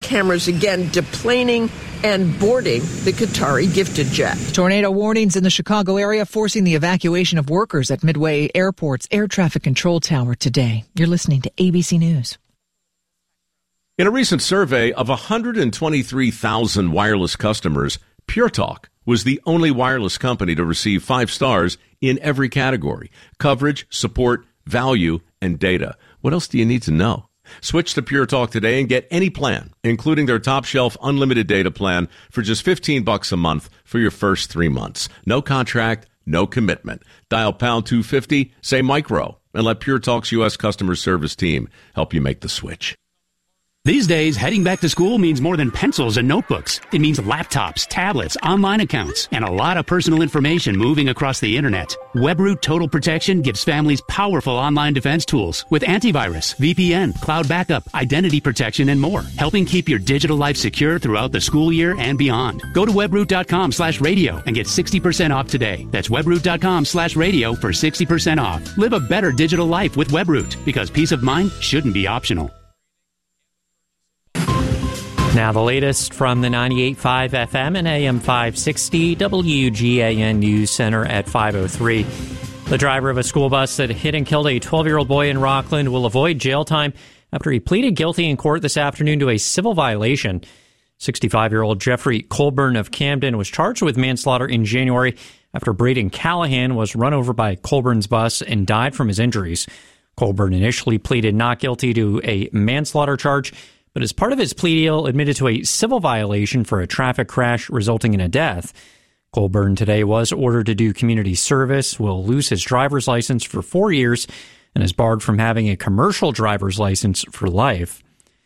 cameras again deplaning and boarding the Qatari gifted jet. Tornado warnings in the Chicago area forcing the evacuation of workers at Midway Airport's air traffic control tower today. You're listening to ABC News. In a recent survey of 123,000 wireless customers, Pure Talk was the only wireless company to receive 5 stars in every category: coverage, support, value, and data. What else do you need to know? Switch to Pure Talk today and get any plan, including their top shelf unlimited data plan for just $15 a month for your first 3 months. No contract, no commitment. Dial pound 250, say micro, and let Pure Talk's U.S. customer service team help you make the switch. These days, heading back to school means more than pencils and notebooks. It means laptops, tablets, online accounts, and a lot of personal information moving across the internet. WebRoot Total Protection gives families powerful online defense tools with antivirus, VPN, cloud backup, identity protection, and more, helping keep your digital life secure throughout the school year and beyond. Go to webroot.com/radio and get 60% off today. That's webroot.com/radio for 60% off. Live a better digital life with WebRoot, because peace of mind shouldn't be optional. Now the latest from the 98.5 FM and AM 560 WGAN News Center at 5:03. The driver of a school bus that hit and killed a 12-year-old boy in Rockland will avoid jail time after he pleaded guilty in court this afternoon to a civil violation. 65-year-old Jeffrey Colburn of Camden was charged with manslaughter in January after Braden Callahan was run over by Colburn's bus and died from his injuries. Colburn initially pleaded not guilty to a manslaughter charge, but as part of his plea deal, admitted to a civil violation for a traffic crash resulting in a death. Colburn today was ordered to do community service, will lose his driver's license for 4 years, and is barred from having a commercial driver's license for life.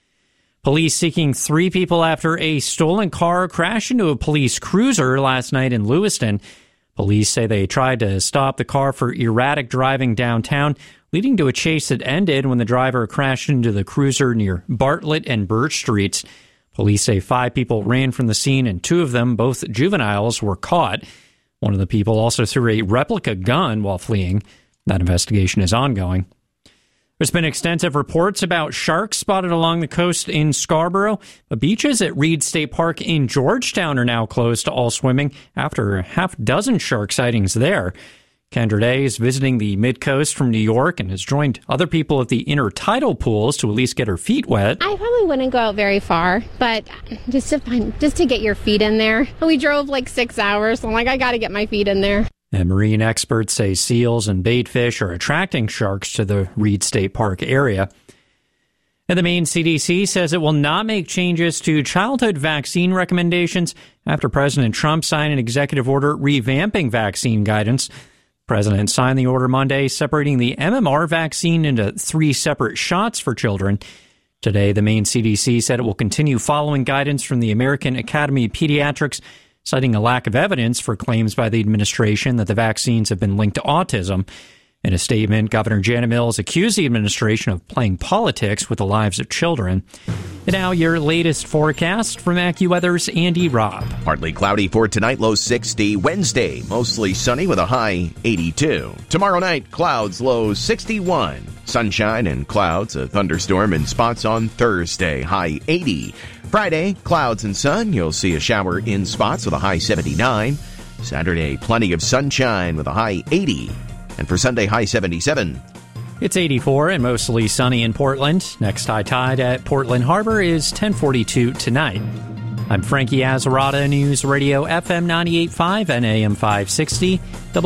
Police seeking 3 people after a stolen car crashed into a police cruiser last night in Lewiston. Police say they tried to stop the car for erratic driving downtown, leading to a chase that ended when the driver crashed into the cruiser near Bartlett and Birch Streets. Police say 5 people ran from the scene, and 2 of them, both juveniles, were caught. One of the people also threw a replica gun while fleeing. That investigation is ongoing. There's been extensive reports about sharks spotted along the coast in Scarborough. The beaches at Reed State Park in Georgetown are now closed to all swimming after a half dozen shark sightings there. Kendra Day is visiting the mid-coast from New York and has joined other people at the intertidal pools to at least get her feet wet. I probably wouldn't go out very far, but just to get your feet in there. We drove like 6 hours, so I'm like, I got to get my feet in there. And marine experts say seals and baitfish are attracting sharks to the Reed State Park area. And the Maine CDC says it will not make changes to childhood vaccine recommendations after President Trump signed an executive order revamping vaccine guidance. The president signed the order Monday, separating the MMR vaccine into 3 separate shots for children. Today, the Maine CDC said it will continue following guidance from the American Academy of Pediatrics, citing a lack of evidence for claims by the administration that the vaccines have been linked to autism. In a statement, Governor Janet Mills accused the administration of playing politics with the lives of children. And now your latest forecast from AccuWeather's Andy Robb. Partly cloudy for tonight, low 60. Wednesday, mostly sunny with a high 82. Tomorrow night, clouds, low 61. Sunshine and clouds, a thunderstorm in spots on Thursday, high 80. Friday, clouds and sun. You'll see a shower in spots with a high 79. Saturday, plenty of sunshine with a high 80. And for Sunday, high 77. It's 84 and mostly sunny in Portland. Next high tide at Portland Harbor is 10:42 tonight. I'm Frankie Azzarata, News Radio FM 98.5 and AM 560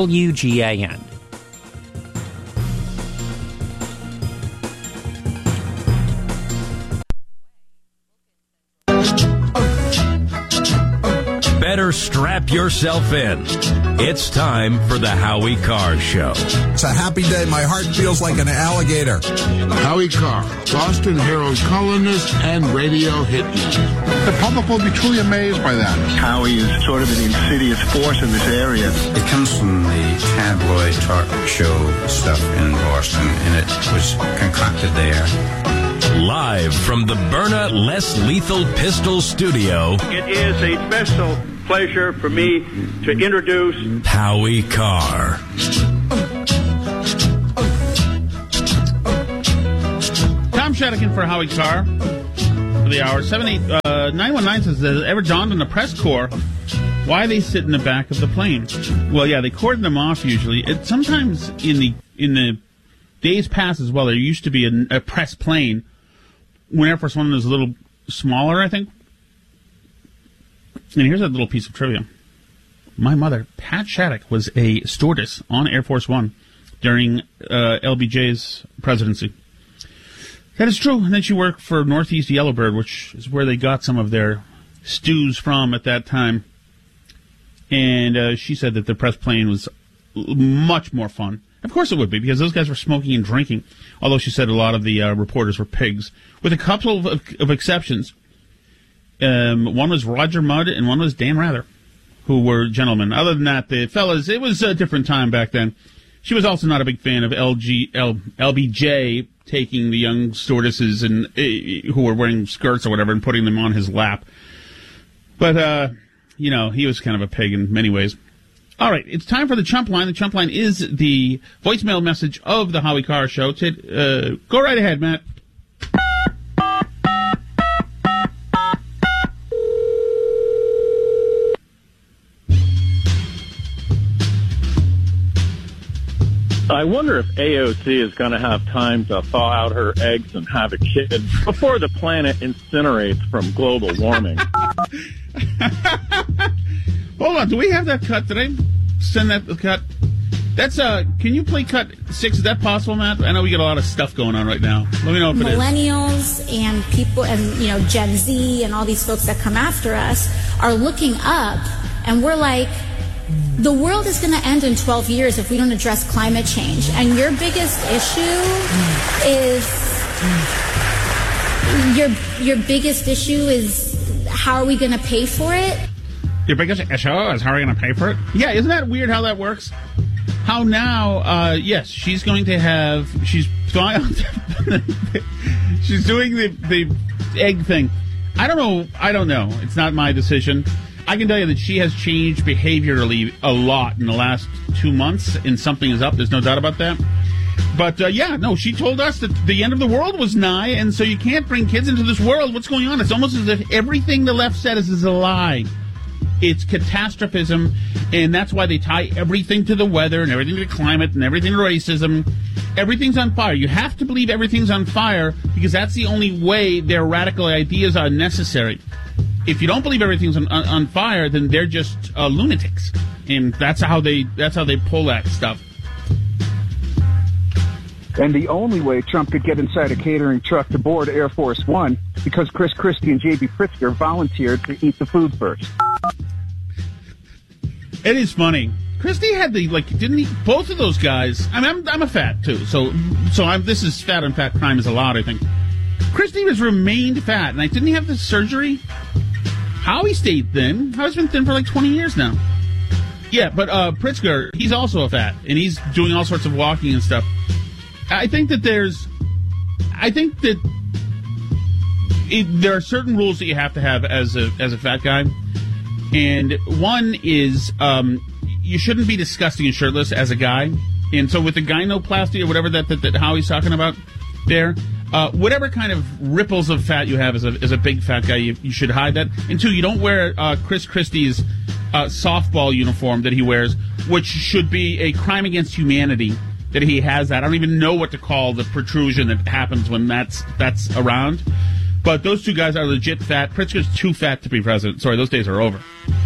WGAN. Better strap yourself in. It's time for the Howie Carr Show. It's a happy day. My heart feels like an alligator. Howie Carr, Boston Herald columnist and radio hitman. The public will be truly amazed by that. Howie is sort of an insidious force in this area. It comes from the tabloid talk show stuff in Boston, and it was concocted there. Live from the Byrna Less Lethal Pistol Studio, it is a special pleasure for me to introduce Howie Carr. Tom Shedikin for Howie Carr for the hour. 919 says, has it ever dawned on the press corps why they sit in the back of the plane? Well, yeah, they cordon them off usually. Sometimes in the days past as well, there used to be a press plane when Air Force One was a little smaller, I think. And here's a little piece of trivia. My mother, Pat Shattuck, was a stewardess on Air Force One during LBJ's presidency. That is true. And then she worked for Northeast Yellowbird, which is where they got some of their stews from at that time. And she said that the press plane was much more fun. Of course it would be, because those guys were smoking and drinking, although she said a lot of the reporters were pigs, with a couple of exceptions. One was Roger Mudd and one was Dan Rather, who were gentlemen. Other than that, the fellas, it was a different time back then. She was also not a big fan of LBJ taking the young stewardesses and who were wearing skirts or whatever and putting them on his lap. But, he was kind of a pig in many ways. All right, it's time for the Chump Line. The Chump Line is the voicemail message of the Howie Carr Show. Go right ahead, Matt. I wonder if AOC is going to have time to thaw out her eggs and have a kid before the planet incinerates from global warming. Hold on, do we have that cut? Did I send that cut? That's can you play cut 6? Is that possible, Matt? I know we get a lot of stuff going on right now. Let me know if it is. Millennials and people and Gen Z and all these folks that come after us are looking up, and we're like, the world is going to end in 12 years if we don't address climate change. And your biggest issue is your biggest issue is how are we going to pay for it? Your biggest issue is how are we going to pay for it? Yeah, isn't that weird how that works? How now, yes, she's going to have, she's doing the egg thing. I don't know. It's not my decision. I can tell you that she has changed behaviorally a lot in the last 2 months, and something is up. There's no doubt about that. But, she told us that the end of the world was nigh, and so you can't bring kids into this world. What's going on? It's almost as if everything the left said is a lie. It's catastrophism, and that's why they tie everything to the weather and everything to climate and everything to racism. Everything's on fire. You have to believe everything's on fire because that's the only way their radical ideas are necessary. If you don't believe everything's on fire, then they're just lunatics, and that's how they pull that stuff. And the only way Trump could get inside a catering truck to board Air Force One because Chris Christie and J.B. Pritzker volunteered to eat the food first. It is funny. Christie had didn't he? Both of those guys. I mean, I'm a fat too, so this is fat on fat crime is a lot, I think. Christie has remained fat, and didn't he have the surgery? Howie stayed thin. Howie's been thin for 20 years now. Yeah, but Pritzker, he's also a fat, and he's doing all sorts of walking and stuff. I think that there are certain rules that you have to have as a fat guy, and one is you shouldn't be disgusting and shirtless as a guy. And so with the gynoplasty or whatever that Howie's talking about there, whatever kind of ripples of fat you have as a big fat guy, you should hide that. And two, you don't wear Chris Christie's softball uniform that he wears, which should be a crime against humanity that he has that. I don't even know what to call the protrusion that happens when that's around. But those two guys are legit fat. Pritzker's too fat to be president. Sorry, those days are over.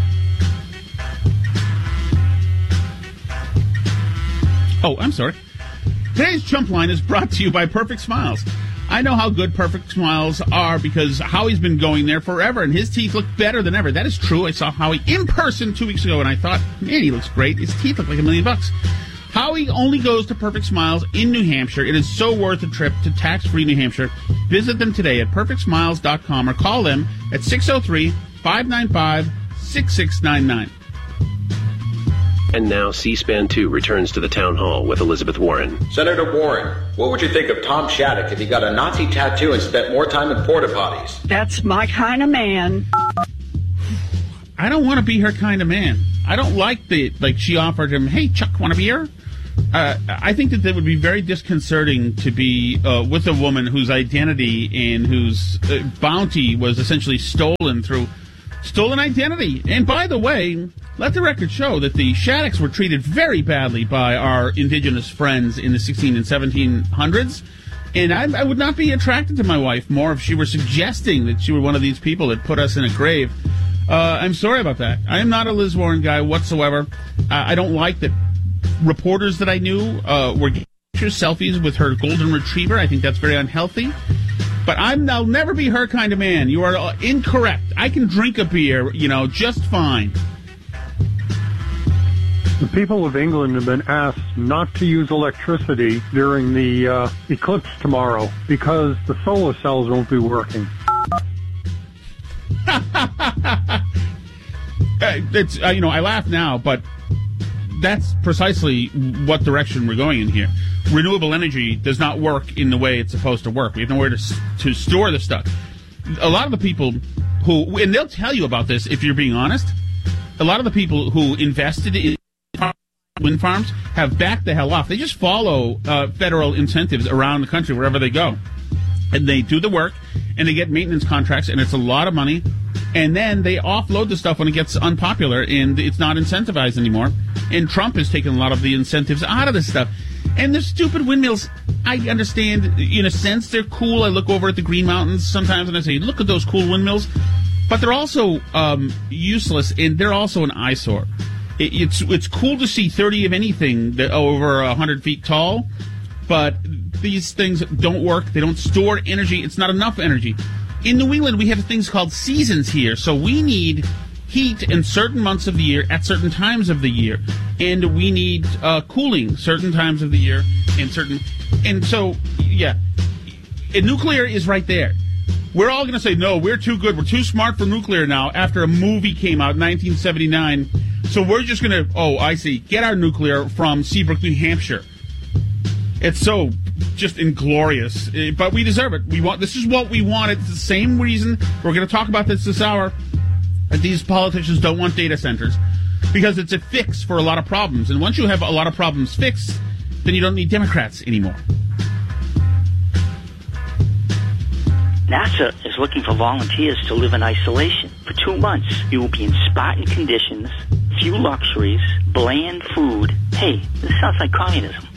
Oh, I'm sorry. Today's Chump Line is brought to you by Perfect Smiles. I know how good Perfect Smiles are because Howie's been going there forever, and his teeth look better than ever. That is true. I saw Howie in person 2 weeks ago, and I thought, man, he looks great. His teeth look like $1 million. Howie only goes to Perfect Smiles in New Hampshire. It is so worth a trip to tax-free New Hampshire. Visit them today at perfectsmiles.com or call them at 603-595-6699. And now C-SPAN 2 returns to the town hall with Elizabeth Warren. Senator Warren, what would you think of Tom Shattuck if he got a Nazi tattoo and spent more time in porta potties? That's my kind of man. I don't want to be her kind of man. I don't like she offered him, hey, Chuck, want a beer? I think that would be very disconcerting to be with a woman whose identity and whose bounty was essentially stolen through stolen identity. And by the way, let the record show that the Shaddocks were treated very badly by our indigenous friends in the 16 and 1700s. And I would not be attracted to my wife more if she were suggesting that she were one of these people that put us in a grave. I'm sorry about that. I am not a Liz Warren guy whatsoever. I don't like that reporters that I knew were getting selfies with her golden retriever. I think that's very unhealthy. But I'll never be her kind of man. You are incorrect. I can drink a beer, just fine. The people of England have been asked not to use electricity during the eclipse tomorrow because the solar cells won't be working. I laugh now, but that's precisely what direction we're going in here. Renewable energy does not work in the way it's supposed to work. We have nowhere to store the stuff. A lot of the people who, and they'll tell you about this if you're being honest, a lot of the people who invested in wind farms have backed the hell off. They just follow federal incentives around the country wherever they go. And they do the work, and they get maintenance contracts, and it's a lot of money. And then they offload the stuff when it gets unpopular, and it's not incentivized anymore. And Trump has taken a lot of the incentives out of this stuff. And the stupid windmills, I understand, in a sense, they're cool. I look over at the Green Mountains sometimes, and I say, look at those cool windmills. But they're also useless, and they're also an eyesore. It's cool to see 30 of anything over 100 feet tall, but these things don't work. They don't store energy. It's not enough energy. In New England, we have things called seasons here, so we need heat in certain months of the year at certain times of the year, and we need cooling certain times of the year and so and nuclear is right there. We're all going to say, no, we're too good, we're too smart for nuclear now after a movie came out in 1979, so we're just going to, get our nuclear from Seabrook, New Hampshire. It's so just inglorious, but we deserve it. This is what we want. It's the same reason we're going to talk about this hour. That these politicians don't want data centers because it's a fix for a lot of problems. And once you have a lot of problems fixed, then you don't need Democrats anymore. NASA is looking for volunteers to live in isolation for 2 months. You will be in Spartan conditions, few luxuries, bland food. Hey, this sounds like communism.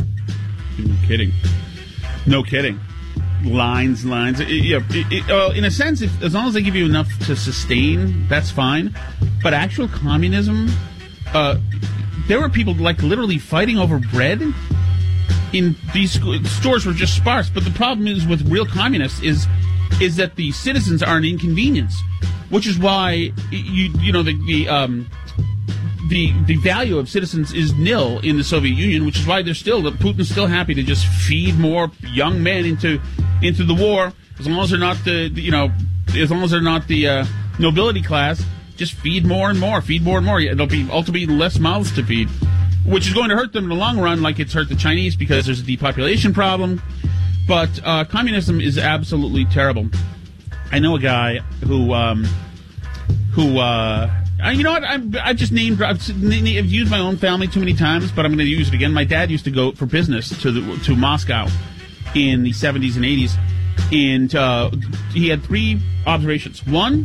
No kidding. Lines. In a sense, as long as they give you enough to sustain, that's fine. But actual communism, there were people literally fighting over bread. In these stores were just sparse. But the problem is with real communists is that the citizens are an inconvenience, which is why the value of citizens is nil in the Soviet Union, which is why Putin's still happy to just feed more young men into the war, as long as they're not the nobility class. Just feed more and more. There'll be ultimately less mouths to feed, which is going to hurt them in the long run, like it's hurt the Chinese because there's a depopulation problem. But communism is absolutely terrible. I know a guy who you know what? I've just I've used my own family too many times, but I'm going to use it again. My dad used to go for business to Moscow in the 70s and 80s, and he had 3 observations. One,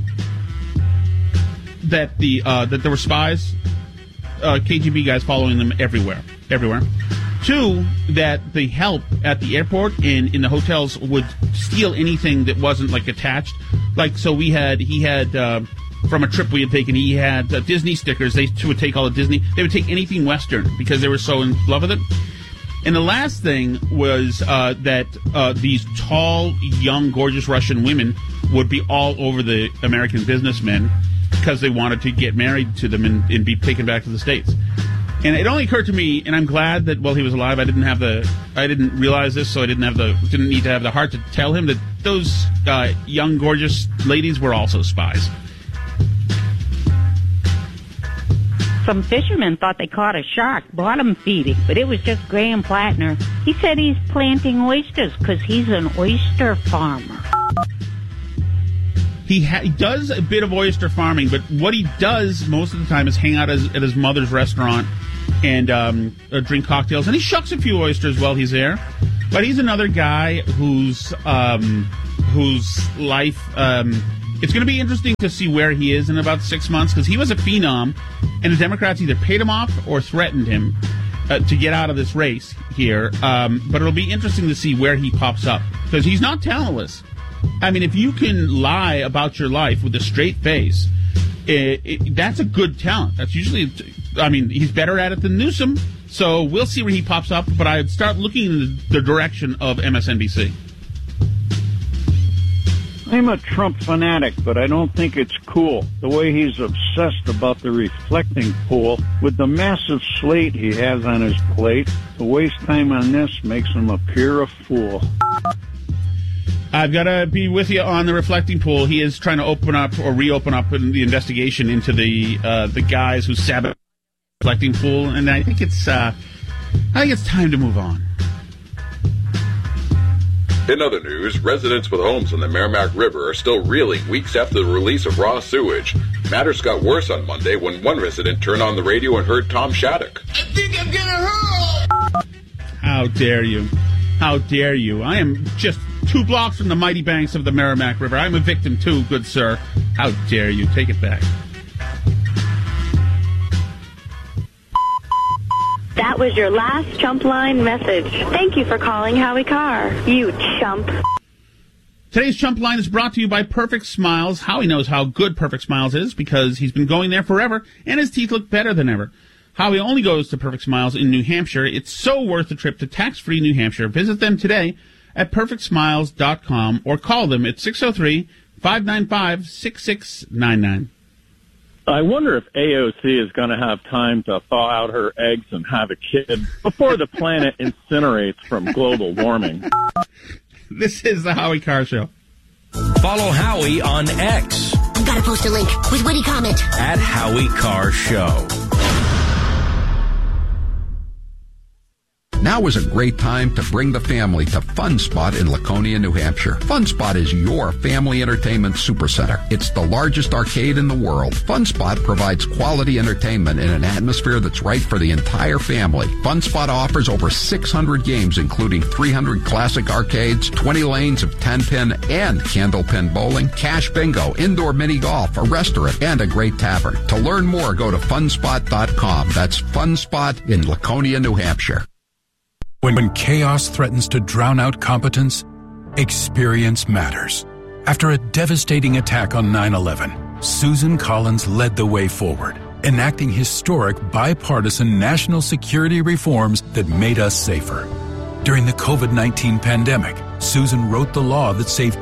that that there were spies, KGB guys following them everywhere. 2, that the help at the airport and in the hotels would steal anything that wasn't attached. He had. From a trip we had taken, he had Disney stickers. They would take all the Disney. They would take anything Western because they were so in love with it. And the last thing was that these tall, young, gorgeous Russian women would be all over the American businessmen because they wanted to get married to them and be taken back to the States. And it only occurred to me, and I'm glad that while he was alive, I didn't realize this, so I didn't need to have the heart to tell him that those young, gorgeous ladies were also spies. Some fishermen thought they caught a shark bottom feeding, but it was just Graham Plattner. He said he's planting oysters because he's an oyster farmer. He does a bit of oyster farming, but what he does most of the time is hang out at his mother's restaurant and drink cocktails, and he shucks a few oysters while he's there. But he's another guy whose life. It's going to be interesting to see where he is in about 6 months, because he was a phenom, and the Democrats either paid him off or threatened him to get out of this race here. But it'll be interesting to see where he pops up, because he's not talentless. I mean, if you can lie about your life with a straight face, that's a good talent. That's usually, I mean, he's better at it than Newsom. So we'll see where he pops up, but I'd start looking in the direction of MSNBC. I'm a Trump fanatic, but I don't think it's cool the way he's obsessed about the reflecting pool. With the massive slate he has on his plate, to waste time on this makes him appear a fool. I've got to be with you on the reflecting pool. He is trying to open up or reopen up the investigation into the guys who sabotaged the reflecting pool, and I think it's time to move on. In other news, residents with homes on the Merrimack River are still reeling weeks after the release of raw sewage. Matters got worse on Monday when one resident turned on the radio and heard Tom Shattuck. I think I'm gonna hurl! How dare you? How dare you? I am just 2 blocks from the mighty banks of the Merrimack River. I'm a victim too, good sir. How dare you? Take it back. That was your last Chump Line message. Thank you for calling Howie Carr, you chump. Today's Chump Line is brought to you by Perfect Smiles. Howie knows how good Perfect Smiles is because he's been going there forever, and his teeth look better than ever. Howie only goes to Perfect Smiles in New Hampshire. It's so worth the trip to tax-free New Hampshire. Visit them today at perfectsmiles.com or call them at 603-595-6699. I wonder if AOC is going to have time to thaw out her eggs and have a kid before the planet incinerates from global warming. This is the Howie Carr Show. Follow Howie on X. Gotta post a link with witty comment. At Howie Carr Show. Now is a great time to bring the family to Fun Spot in Laconia, New Hampshire. Fun Spot is your family entertainment supercenter. It's the largest arcade in the world. Fun Spot provides quality entertainment in an atmosphere that's right for the entire family. Fun Spot offers over 600 games, including 300 classic arcades, 20 lanes of 10-pin and candlepin bowling, cash bingo, indoor mini golf, a restaurant, and a great tavern. To learn more, go to funspot.com. That's Fun Spot in Laconia, New Hampshire. When chaos threatens to drown out competence, experience matters. After a devastating attack on 9/11, Susan Collins led the way forward, enacting historic bipartisan national security reforms that made us safer. During the COVID-19 pandemic, Susan wrote the law that saved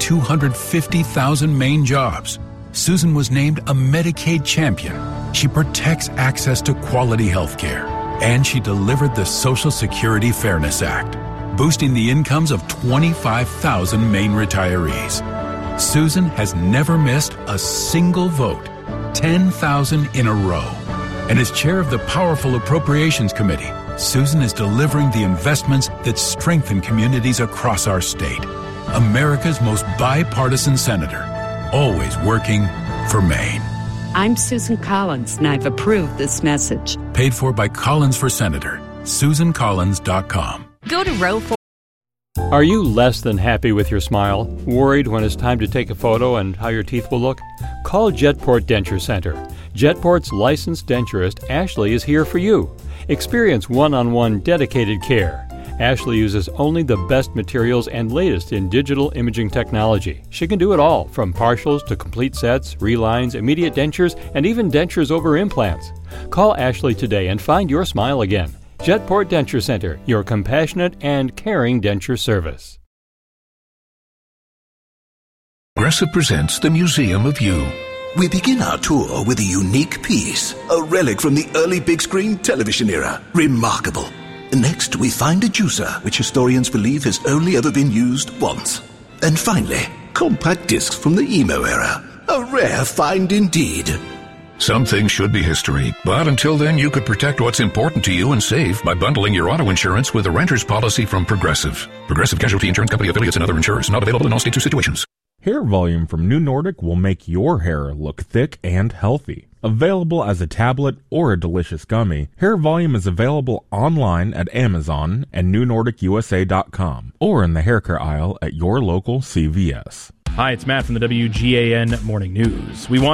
250,000 Maine jobs. Susan was named a Medicaid champion. She protects access to quality health care. And she delivered the Social Security Fairness Act, boosting the incomes of 25,000 Maine retirees. Susan has never missed a single vote, 10,000 in a row. And as chair of the powerful Appropriations Committee, Susan is delivering the investments that strengthen communities across our state. America's most bipartisan senator, always working for Maine. I'm Susan Collins, and I've approved this message. Paid for by Collins for Senator. SusanCollins.com. Go to row 4. Are you less than happy with your smile? Worried when it's time to take a photo and how your teeth will look? Call Jetport Denture Center. Jetport's licensed denturist, Ashley, is here for you. Experience one-on-one dedicated care. Ashley uses only the best materials and latest in digital imaging technology. She can do it all, from partials to complete sets, relines, immediate dentures, and even dentures over implants. Call Ashley today and find your smile again. Jetport Denture Center, your compassionate and caring denture service. Progressive presents the Museum of You. We begin our tour with a unique piece, a relic from the early big screen television era. Remarkable. Next, we find a juicer, which historians believe has only ever been used once. And finally, compact discs from the emo era. A rare find indeed. Some things should be history, but until then you could protect what's important to you and save by bundling your auto insurance with a renter's policy from Progressive. Progressive Casualty Insurance Company affiliates and other insurers. Not available in all states or situations. Hair volume from New Nordic will make your hair look thick and healthy. Available as a tablet or a delicious gummy, Hair Volume is available online at Amazon and NewNordicUSA.com or in the hair care aisle at your local CVS. Hi, it's Matt from the WGAN Morning News. We want